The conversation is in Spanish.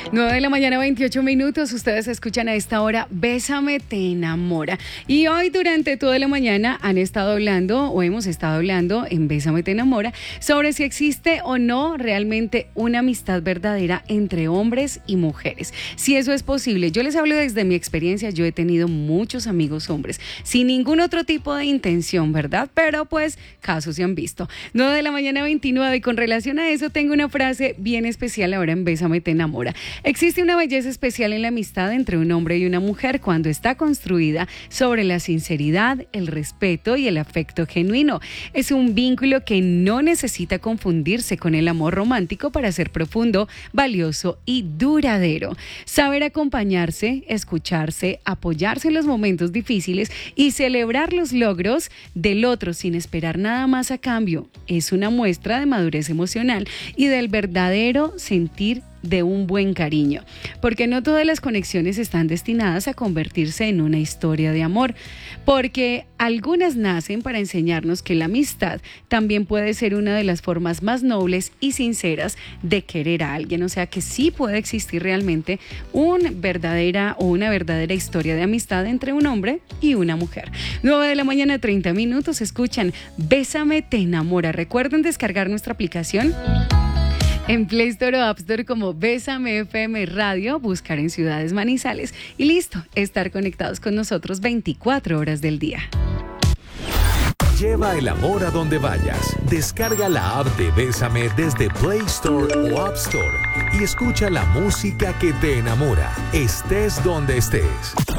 9 de la mañana, 28 minutos. Ustedes escuchan a esta hora Bésame, te enamora. Y hoy durante toda la mañana hemos estado hablando en Bésame, te enamora sobre si existe o no realmente una amistad verdadera entre hombres y mujeres. Si eso es posible. Yo les hablo desde mi experiencia. Yo he tenido muchos amigos hombres sin ningún otro tipo de intención, ¿verdad? Pero pues casos se han visto. 9 de la mañana, 29. Y con relación a eso tengo una frase bien especial ahora en Bésame, te enamora. Existe una belleza especial en la amistad entre un hombre y una mujer cuando está construida sobre la sinceridad, el respeto y el afecto genuino. Es un vínculo que no necesita confundirse con el amor romántico para ser profundo, valioso y duradero. Saber acompañarse, escucharse, apoyarse en los momentos difíciles y celebrar los logros del otro sin esperar nada más a cambio es una muestra de madurez emocional y del verdadero sentir de un buen cariño, porque no todas las conexiones están destinadas a convertirse en una historia de amor, porque algunas nacen para enseñarnos que la amistad también puede ser una de las formas más nobles y sinceras de querer a alguien, o sea que sí puede existir realmente una verdadera historia de amistad entre un hombre y una mujer. 9 de la mañana, 30 minutos, escuchan Bésame, te enamora. Recuerden descargar nuestra aplicación en Play Store o App Store como Bésame FM Radio, buscar en Ciudades Manizales y listo, estar conectados con nosotros 24 horas del día. Lleva el amor a donde vayas. Descarga la app de Bésame desde Play Store o App Store y escucha la música que te enamora, estés donde estés.